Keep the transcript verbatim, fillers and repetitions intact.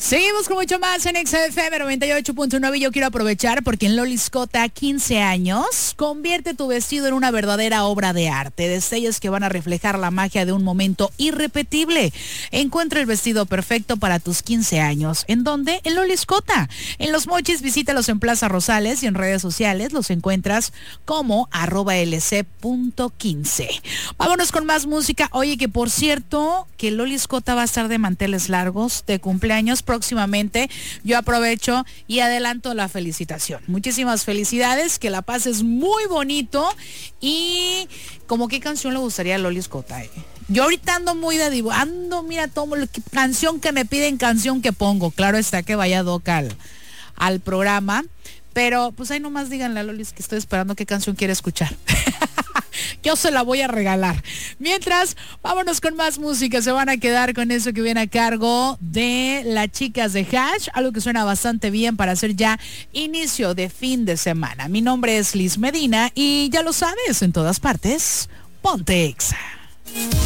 Seguimos con mucho más en X F M noventa y ocho punto nueve y yo quiero aprovechar porque en Lolis Cota quince años, convierte tu vestido en una verdadera obra de arte, detalles que van a reflejar la magia de un momento irrepetible. Encuentra el vestido perfecto para tus quince años. ¿En dónde? En Lolis Cota. En Los Mochis, visítalos en Plaza Rosales y en redes sociales los encuentras como arroba lc punto quince. Vámonos con más música. Oye, que por cierto, que Lolis Cota va a estar de manteles largos, de cumpleaños próximamente. Yo aprovecho y adelanto la felicitación. Muchísimas felicidades, que la pases muy bonito. Y como qué canción le gustaría a Lolis Cota, eh? Yo ahorita ando muy de divo, ando, mira, tomo la canción que me piden, canción que pongo. Claro está que vaya Doc al, al programa, pero pues ahí nomás díganle a Lolis que estoy esperando qué canción quiere escuchar. Yo se la voy a regalar. Mientras, vámonos con más música. Se van a quedar con eso que viene a cargo de las chicas de Hash, algo que suena bastante bien para hacer ya inicio de fin de semana. Mi nombre es Liz Medina y ya lo sabes, en todas partes, ponte Exa.